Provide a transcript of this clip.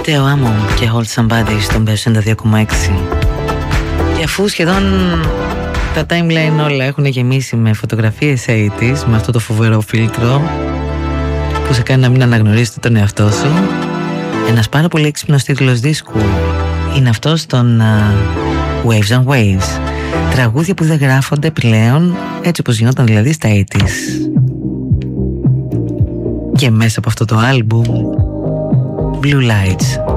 Τέο Άμο και Hold Somebody στον Πέσο 92,6. Και αφού σχεδόν τα timeline όλα έχουν γεμίσει με φωτογραφίες 80's, με αυτό το φοβερό φίλτρο που σε κάνει να μην αναγνωρίσει τον εαυτό σου, ένας πάρα πολύ έξυπνος τίτλος δίσκου είναι αυτός των Waves and Waves. Τραγούδια που δεν γράφονται πλέον έτσι όπως γινόταν δηλαδή στα 80's. Και μέσα από αυτό το άλμπουμ Blue Lights.